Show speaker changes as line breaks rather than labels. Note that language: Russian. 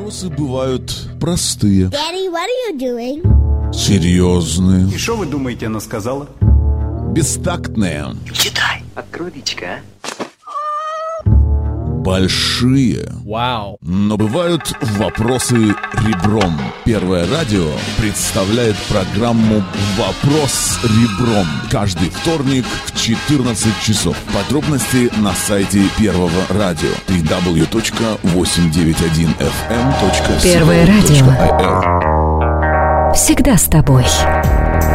Вопросы бывают простые,
Daddy, what are you doing?
серьезные,
И что вы думаете, она сказала?
бестактные,
Читай. Открой личико, а?
большие.
Вау.
Но бывают вопросы ребром. Первое радио представляет программу «Вопрос ребром» каждый вторник в 14 часов. Подробности на сайте Первого радио www.891fm.co.il.
Первое радио. Всегда с тобой.